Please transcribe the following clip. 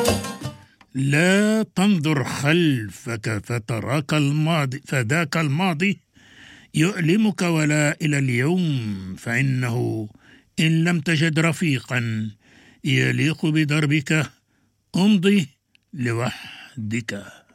لا تنظر خلفك فتراك الماضي، فذاك الماضي يؤلمك، ولا إلى اليوم، فإنه إن لم تجد رفيقا يليق بدربك امضي لوحدك.